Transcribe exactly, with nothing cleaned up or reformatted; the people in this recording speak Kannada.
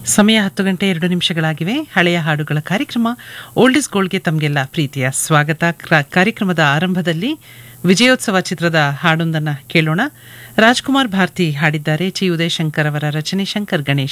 ಸಮಯ ಹತ್ತು ಗಂಟೆ ಎರಡು ನಿಮಿಷಗಳಾಗಿವೆ. ಹಳೆಯ ಹಾಡುಗಳ ಕಾರ್ಯಕ್ರಮ ಓಲ್ಡ್ ಇಸ್ ಗೋಲ್ಡ್ಗೆ ತಮಗೆಲ್ಲ ಪ್ರೀತಿಯ ಸ್ವಾಗತ. ಕಾರ್ಯಕ್ರಮದ ಆರಂಭದಲ್ಲಿ ವಿಜಯೋತ್ಸವ ಚಿತ್ರದ ಹಾಡೊಂದನ್ನು ಕೇಳೋಣ. ರಾಜ್ಕುಮಾರ್ ಭಾರತಿ ಹಾಡಿದ್ದಾರೆ. ಚಿ ಉದಯಶಂಕರ್ ಅವರ ರಚನೆ, ಶಂಕರ್ ಗಣೇಶ್